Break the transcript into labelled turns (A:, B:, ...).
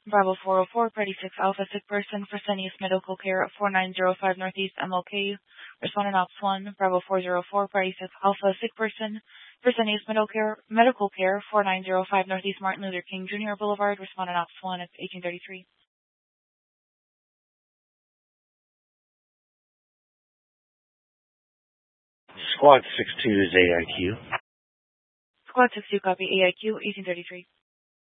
A: Bravo 404, Party 6 Alpha, sick person, Fresenius Medical Care at 4905 Northeast MLK, respondent Ops 1. Bravo 404, Party 6 Alpha, sick person, Fresenius Medical Care 4905 Northeast Martin Luther King Jr. Boulevard, respondent Ops 1 at 1833.
B: Squad 62 is AIQ.
A: Squad 62, copy AIQ, 1833.